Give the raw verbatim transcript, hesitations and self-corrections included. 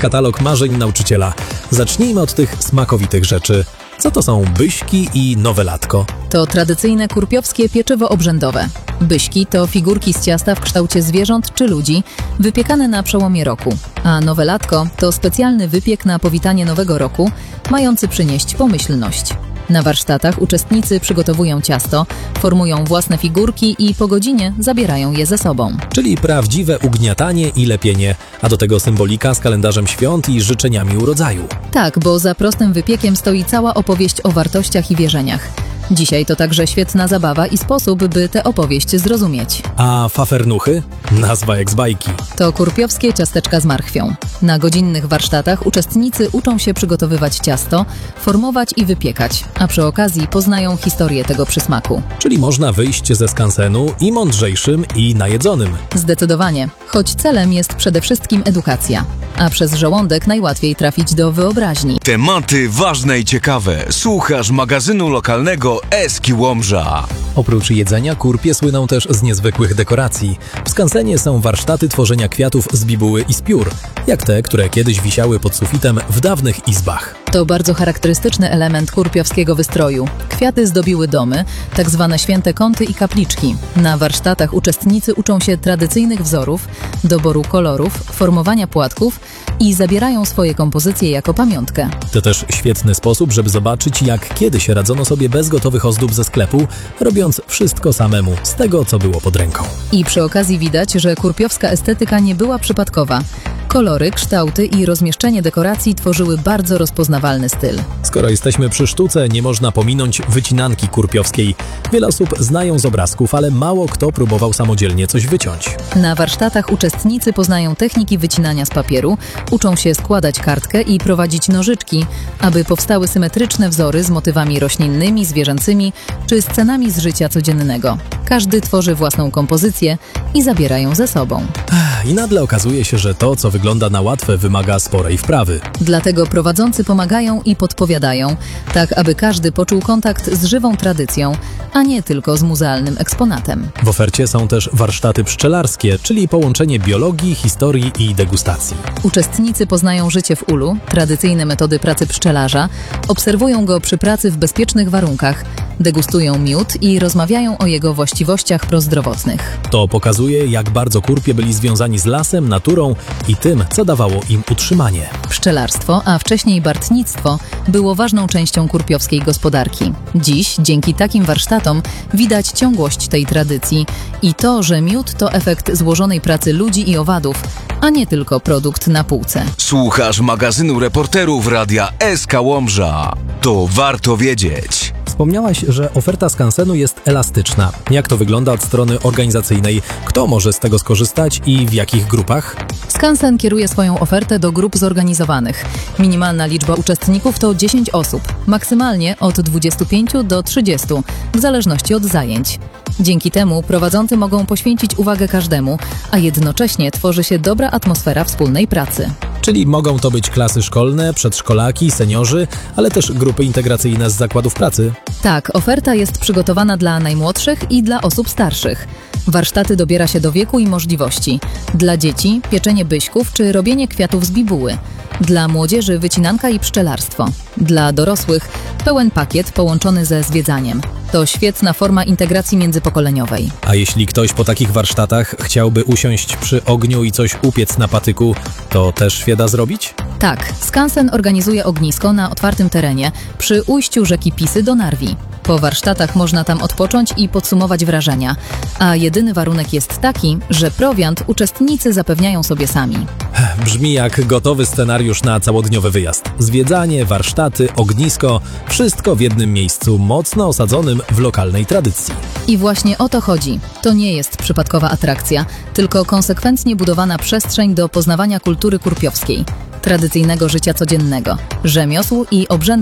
katalog marzeń nauczyciela. Zacznijmy od tych smakowitych rzeczy. Co to są byśki i nowelatko? To tradycyjne kurpiowskie pieczywo obrzędowe. Byśki to figurki z ciasta w kształcie zwierząt czy ludzi, wypiekane na przełomie roku. A nowelatko to specjalny wypiek na powitanie nowego roku, mający przynieść pomyślność. Na warsztatach uczestnicy przygotowują ciasto, formują własne figurki i po godzinie zabierają je ze sobą. Czyli prawdziwe ugniatanie i lepienie, a do tego symbolika z kalendarzem świąt i życzeniami urodzaju. Tak, bo za prostym wypiekiem stoi cała opowieść o wartościach i wierzeniach. Dzisiaj to także świetna zabawa i sposób, by tę opowieść zrozumieć. A fafernuchy? Nazwa jak z bajki. To kurpiowskie ciasteczka z marchwią. Na godzinnych warsztatach uczestnicy uczą się przygotowywać ciasto, formować i wypiekać, a przy okazji poznają historię tego przysmaku. Czyli można wyjść ze skansenu i mądrzejszym, i najedzonym. Zdecydowanie, choć celem jest przede wszystkim edukacja, a przez żołądek najłatwiej trafić do wyobraźni. Tematy ważne i ciekawe. Słuchasz magazynu lokalnego Eski Łomża. Oprócz jedzenia kurpie słyną też z niezwykłych dekoracji. W skansenie są warsztaty tworzenia kwiatów z bibuły i z piór, jak te, które kiedyś wisiały pod sufitem w dawnych izbach. To bardzo charakterystyczny element kurpiowskiego wystroju. Kwiaty zdobiły domy, tak zwane święte kąty i kapliczki. Na warsztatach uczestnicy uczą się tradycyjnych wzorów, doboru kolorów, formowania płatków i zabierają swoje kompozycje jako pamiątkę. To też świetny sposób, żeby zobaczyć, jak kiedyś radzono sobie bez gotowych ozdób ze sklepu, robiąc wszystko samemu, z tego, co było pod ręką. I przy okazji widać, że kurpiowska estetyka nie była przypadkowa. Kolory, kształty i rozmieszczenie dekoracji tworzyły bardzo rozpoznawalny styl. Skoro jesteśmy przy sztuce, nie można pominąć wycinanki kurpiowskiej. Wiele osób znają z obrazków, ale mało kto próbował samodzielnie coś wyciąć. Na warsztatach uczestnicy poznają techniki wycinania z papieru, uczą się składać kartkę i prowadzić nożyczki, aby powstały symetryczne wzory z motywami roślinnymi, zwierzęcymi czy scenami z życia codziennego. Każdy tworzy własną kompozycję i zabiera ją ze sobą. I nagle okazuje się, że to, co wygląda na łatwe, wymaga sporej wprawy. Dlatego prowadzący pomagają i podpowiadają, tak aby każdy poczuł kontakt z żywą tradycją, a nie tylko z muzealnym eksponatem. W ofercie są też warsztaty pszczelarskie, czyli połączenie biologii, historii i degustacji. Uczestnicy poznają życie w ulu, tradycyjne metody pracy pszczelarza, obserwują go przy pracy w bezpiecznych warunkach, degustują miód i rozmawiają o jego właściwościach prozdrowotnych. To pokazuje, jak bardzo kurpie byli związani z lasem, naturą i tym, co dawało im utrzymanie. Pszczelarstwo, a wcześniej bartnictwo, było ważną częścią kurpiowskiej gospodarki. Dziś, dzięki takim warsztatom, widać ciągłość tej tradycji i to, że miód to efekt złożonej pracy ludzi i owadów, a nie tylko produkt na półce. Słuchasz magazynu reporterów Radia S K Łomża. To warto wiedzieć. Wspomniałaś, że oferta skansenu jest elastyczna. Jak to wygląda od strony organizacyjnej? Kto może z tego skorzystać i w jakich grupach? Skansen kieruje swoją ofertę do grup zorganizowanych. Minimalna liczba uczestników to dziesięć osób, maksymalnie od dwudziestu pięciu do trzydziestu, w zależności od zajęć. Dzięki temu prowadzący mogą poświęcić uwagę każdemu, a jednocześnie tworzy się dobra atmosfera wspólnej pracy. Czyli mogą to być klasy szkolne, przedszkolaki, seniorzy, ale też grupy integracyjne z zakładów pracy. Tak, oferta jest przygotowana dla najmłodszych i dla osób starszych. Warsztaty dobiera się do wieku i możliwości. Dla dzieci pieczenie byśków czy robienie kwiatów z bibuły. Dla młodzieży wycinanka i pszczelarstwo. Dla dorosłych pełen pakiet połączony ze zwiedzaniem. To świetna forma integracji międzypokoleniowej. A jeśli ktoś po takich warsztatach chciałby usiąść przy ogniu i coś upiec na patyku, to też się da zrobić? Tak, skansen organizuje ognisko na otwartym terenie przy ujściu rzeki Pisy do Narwi. Po warsztatach można tam odpocząć i podsumować wrażenia, a jedyny warunek jest taki, że prowiant uczestnicy zapewniają sobie sami. Brzmi jak gotowy scenariusz na całodniowy wyjazd. Zwiedzanie, warsztaty, ognisko, wszystko w jednym miejscu, mocno osadzonym w lokalnej tradycji. I właśnie o to chodzi. To nie jest przypadkowa atrakcja, tylko konsekwentnie budowana przestrzeń do poznawania kultury kurpiowskiej, tradycyjnego życia codziennego, rzemiosł i obrzędów